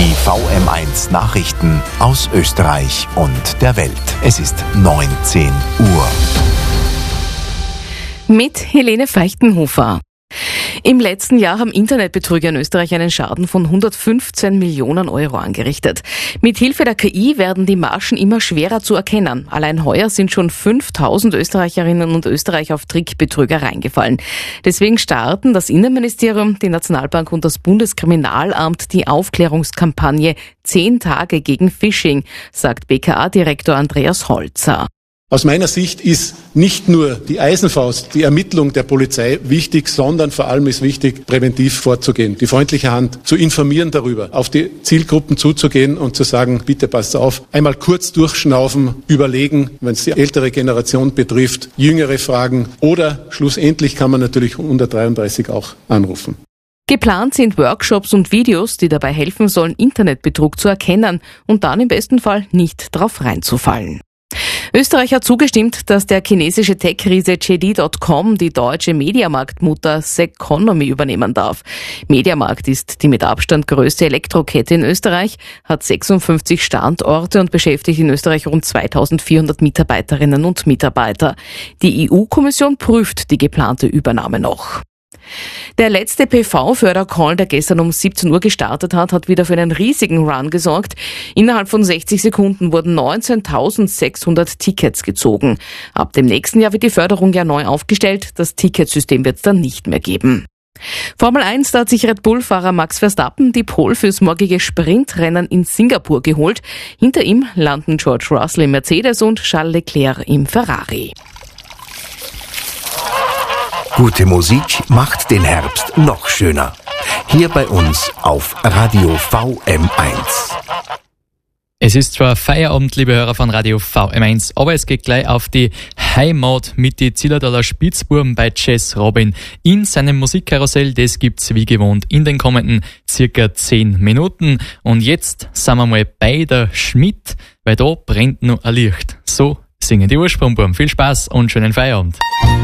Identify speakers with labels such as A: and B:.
A: Die VM1 Nachrichten aus Österreich und der Welt. Es ist 19 Uhr.
B: Mit Helene Feichtenhofer. Im letzten Jahr haben Internetbetrüger in Österreich einen Schaden von 115 Millionen Euro angerichtet. Mit Hilfe der KI werden die Maschen immer schwerer zu erkennen. Allein heuer sind schon 5000 Österreicherinnen und Österreicher auf Trickbetrüger reingefallen. Deswegen starten das Innenministerium, die Nationalbank und das Bundeskriminalamt die Aufklärungskampagne 10 Tage gegen Phishing, sagt BKA-Direktor Andreas Holzer.
C: Aus meiner Sicht ist nicht nur die Eisenfaust, die Ermittlung der Polizei wichtig, sondern vor allem ist wichtig, präventiv vorzugehen, die freundliche Hand zu informieren darüber, auf die Zielgruppen zuzugehen und zu sagen, bitte passt auf, einmal kurz durchschnaufen, überlegen, wenn es die ältere Generation betrifft, jüngere Fragen oder schlussendlich kann man natürlich 133 auch anrufen.
B: Geplant sind Workshops und Videos, die dabei helfen sollen, Internetbetrug zu erkennen und dann im besten Fall nicht drauf reinzufallen. Österreich hat zugestimmt, dass der chinesische Tech-Riese JD.com die deutsche Mediamarktmutter Seconomy übernehmen darf. Mediamarkt ist die mit Abstand größte Elektrokette in Österreich, hat 56 Standorte und beschäftigt in Österreich rund 2400 Mitarbeiterinnen und Mitarbeiter. Die EU-Kommission prüft die geplante Übernahme noch. Der letzte PV-Fördercall, der gestern um 17 Uhr gestartet hat, hat wieder für einen riesigen Run gesorgt. Innerhalb von 60 Sekunden wurden 19.600 Tickets gezogen. Ab dem nächsten Jahr wird die Förderung ja neu aufgestellt. Das Ticketsystem wird es dann nicht mehr geben. Formel 1, da hat sich Red Bull-Fahrer Max Verstappen die Pole fürs morgige Sprintrennen in Singapur geholt. Hinter ihm landen George Russell im Mercedes und Charles Leclerc im Ferrari.
A: Gute Musik macht den Herbst noch schöner. Hier bei uns auf Radio VM1.
D: Es ist zwar Feierabend, liebe Hörer von Radio VM1, aber es geht gleich auf die Heimat mit die Zillertaler Spitzbuben bei Jess Robin in seinem Musikkarussell. Das gibt's wie gewohnt in den kommenden circa 10 Minuten. Und jetzt sind wir mal bei der Schmidt, weil da brennt noch ein Licht. So singen die Ursprungbuben. Viel Spaß und schönen Feierabend.